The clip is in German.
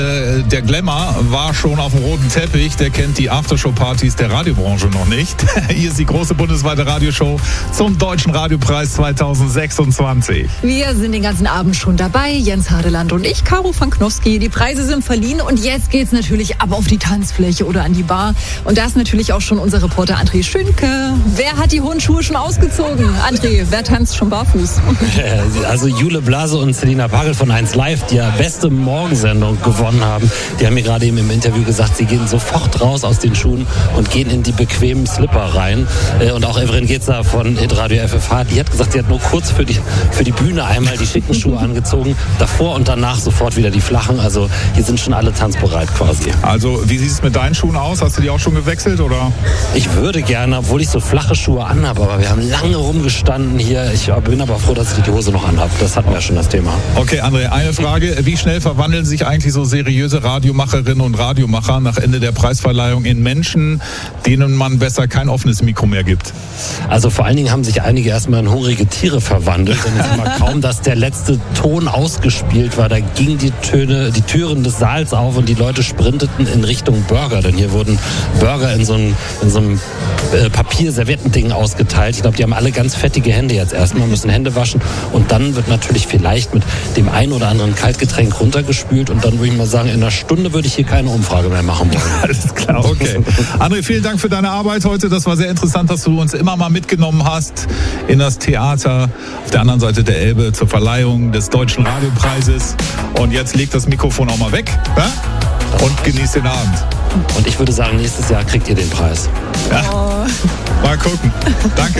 Der Glamour war schon auf dem roten Teppich, der kennt die Aftershow-Partys der Radiobranche noch nicht. Hier ist die große bundesweite Radioshow zum Deutschen Radiopreis 2026. Wir sind den ganzen Abend schon dabei, Jens Hadeland und ich, Caro Fanknowski. Die Preise sind verliehen und jetzt geht's natürlich ab auf die Tanzfläche oder an die Bar. Und da ist natürlich auch schon unser Reporter André Schönke. Wer hat die hohen Schuhe schon ausgezogen? André, wer tanzt schon barfuß? Also Jule Blase und Selina Pagel von 1 Live, die ja beste Morgensendung gewonnen haben. Die haben mir gerade eben im Interview gesagt, sie gehen sofort raus aus den Schuhen und gehen in die bequemen Slipper rein. Und auch Evren Getzer von Hitradio FFH, die hat gesagt, sie hat nur kurz für die Bühne einmal die schicken Schuhe angezogen, davor und danach sofort wieder die flachen. Also hier sind schon alle tanzbereit quasi. Also wie sieht es mit deinen Schuhen aus? Hast du die auch schon gewechselt, oder? Ich würde gerne, obwohl ich so flache Schuhe anhabe, aber wir haben lange rumgestanden hier. Ich bin aber froh, dass ich die Hose noch anhabe. Das hatten wir ja schon das Thema. Okay, André, eine Frage. Wie schnell verwandeln sich eigentlich so seriöse Radiomacherinnen und Radiomacher nach Ende der Preisverleihung in Menschen, denen man besser kein offenes Mikro mehr gibt? Also vor allen Dingen haben sich einige erstmal in hungrige Tiere verwandelt. Denn es war kaum, dass der letzte Ton ausgespielt war, da gingen die Türen des Saals auf und die Leute sprinteten in Richtung Burger. Denn hier wurden Burger in so einem Papierserviettending ausgeteilt. Ich glaube, die haben alle ganz fettige Hände jetzt erstmal, müssen Hände waschen und dann wird natürlich vielleicht mit dem ein oder anderen Kaltgetränk runtergespült und dann würde ich mal sagen, in einer Stunde würde ich hier keine Umfrage mehr machen wollen. Alles klar, okay. André, vielen Dank für deine Arbeit heute. Das war sehr interessant, dass du uns immer mal mitgenommen hast in das Theater auf der anderen Seite der Elbe zur Verleihung des Deutschen Radiopreises. Und jetzt leg das Mikrofon auch mal weg, ja? Und genieß den Abend. Und ich würde sagen, nächstes Jahr kriegt ihr den Preis. Ja. Mal gucken. Danke.